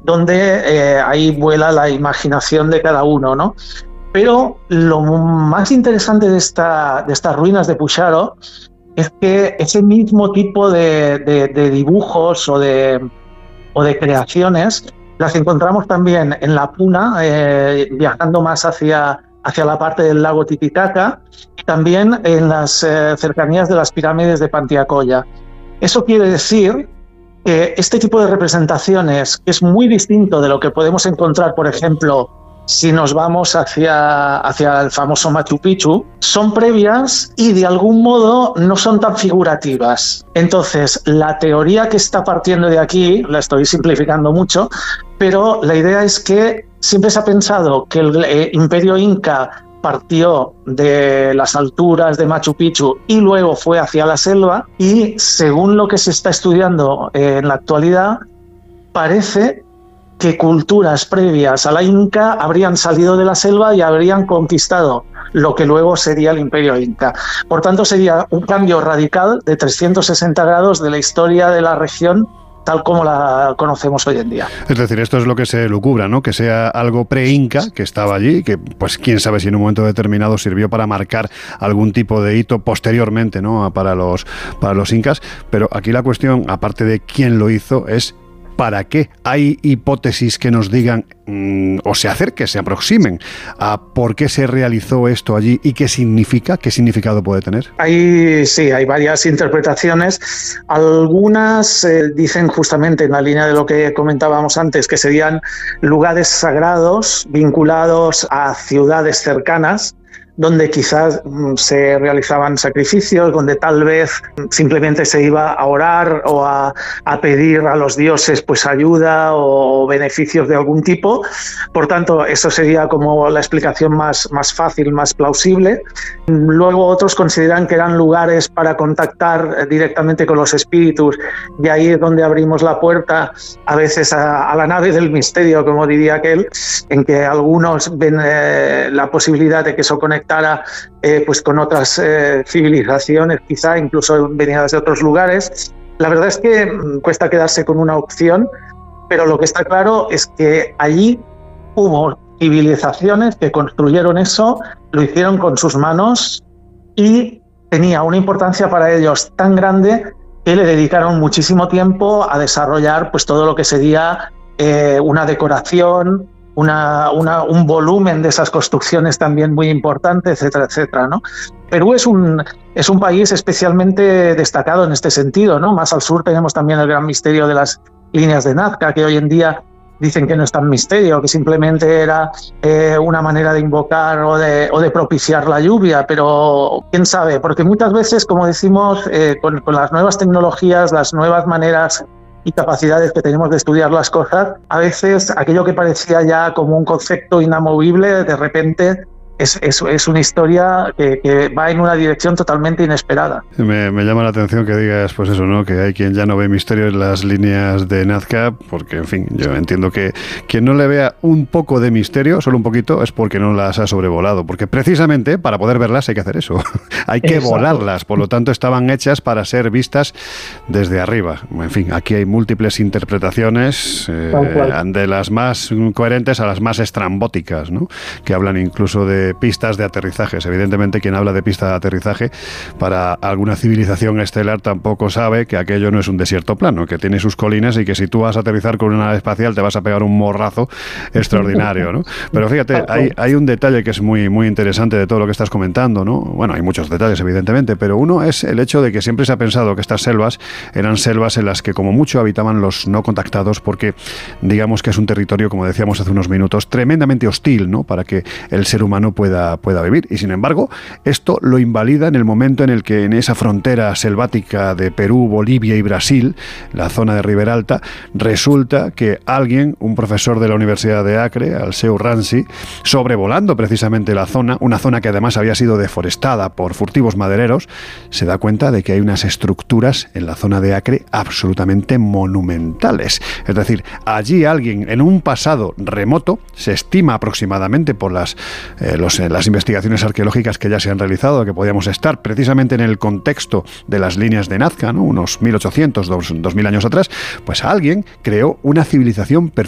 donde ahí vuela la imaginación de cada uno, ¿no? Pero lo más interesante de estas ruinas de Puxaro es que ese mismo tipo de dibujos o de creaciones las encontramos también en la Puna, viajando más hacia la parte del lago Titicaca, y también en las cercanías de las pirámides de Pantiacoya. Eso quiere decir que este tipo de representaciones, que es muy distinto de lo que podemos encontrar, por ejemplo, si nos vamos hacia el famoso Machu Picchu, son previas y de algún modo no son tan figurativas. Entonces, la teoría que está partiendo de aquí, la estoy simplificando mucho, pero la idea es que siempre se ha pensado que el imperio inca partió de las alturas de Machu Picchu y luego fue hacia la selva, y según lo que se está estudiando en la actualidad, parece que culturas previas a la Inca habrían salido de la selva y habrían conquistado lo que luego sería el imperio inca. Por tanto, sería un cambio radical de 360 grados de la historia de la región tal como la conocemos hoy en día. Es decir, esto es lo que se lucubra, ¿no? Que sea algo pre-inca, que estaba allí, que pues quién sabe si en un momento determinado sirvió para marcar algún tipo de hito posteriormente, ¿no? Para los incas. Pero aquí la cuestión, aparte de quién lo hizo, es ¿para qué? Hay hipótesis que nos digan o se acerquen, se aproximen a por qué se realizó esto allí y qué significa, qué significado puede tener. Hay varias interpretaciones. Algunas dicen justamente en la línea de lo que comentábamos antes, que serían lugares sagrados vinculados a ciudades cercanas, donde quizás se realizaban sacrificios, donde tal vez simplemente se iba a orar o a pedir a los dioses pues ayuda o beneficios de algún tipo. Por tanto, eso sería como la explicación más fácil, más plausible. Luego otros consideran que eran lugares para contactar directamente con los espíritus, y ahí es donde abrimos la puerta a veces a la nave del misterio, como diría aquel, en que algunos ven la posibilidad de que eso conectara pues con otras civilizaciones, quizá incluso venidas de otros lugares. La verdad es que cuesta quedarse con una opción, pero lo que está claro es que allí hubo civilizaciones que construyeron eso, lo hicieron con sus manos y tenía una importancia para ellos tan grande que le dedicaron muchísimo tiempo a desarrollar pues todo lo que sería una decoración, un volumen de esas construcciones también muy importante, etcétera, etcétera, ¿no? Perú es un país especialmente destacado en este sentido, ¿no? Más al sur tenemos también el gran misterio de las líneas de Nazca, que hoy en día dicen que no es tan misterio, que simplemente era una manera de invocar o de propiciar la lluvia, pero quién sabe, porque muchas veces, como decimos, con las nuevas tecnologías, las nuevas maneras y capacidades que tenemos de estudiar las cosas, a veces aquello que parecía ya como un concepto inamovible, de repente es una historia que va en una dirección totalmente inesperada. Me llama la atención que digas, pues eso, ¿no? Que hay quien ya no ve misterio en las líneas de Nazca, porque, en fin, yo entiendo que quien no le vea un poco de misterio, solo un poquito, es porque no las ha sobrevolado, porque precisamente para poder verlas hay que hacer eso. Hay que volarlas, por lo tanto estaban hechas para ser vistas desde arriba. En fin, aquí hay múltiples interpretaciones, de las más coherentes a las más estrambóticas, ¿no? Que hablan incluso de pistas de aterrizajes. Evidentemente, quien habla de pista de aterrizaje para alguna civilización estelar tampoco sabe que aquello no es un desierto plano, que tiene sus colinas y que si tú vas a aterrizar con una nave espacial te vas a pegar un morrazo extraordinario, ¿no? Pero fíjate, hay un detalle que es muy, muy interesante de todo lo que estás comentando, ¿no? Bueno, hay muchos detalles, evidentemente, pero uno es el hecho de que siempre se ha pensado que estas selvas eran selvas en las que como mucho habitaban los no contactados, porque digamos que es un territorio, como decíamos hace unos minutos, tremendamente hostil, ¿no? Para que el ser humano pueda vivir. Y sin embargo, esto lo invalida en el momento en el que en esa frontera selvática de Perú, Bolivia y Brasil, la zona de Ribera Alta, resulta que alguien, un profesor de la Universidad de Acre, Alceu Ranci, sobrevolando precisamente la zona, una zona que además había sido deforestada por furtivos madereros, se da cuenta de que hay unas estructuras en la zona de Acre absolutamente monumentales. Es decir, allí alguien en un pasado remoto, se estima aproximadamente por las investigaciones arqueológicas que ya se han realizado, que podíamos estar precisamente en el contexto de las líneas de Nazca, ¿no? Unos 1800, 2000 años atrás, pues alguien creó una civilización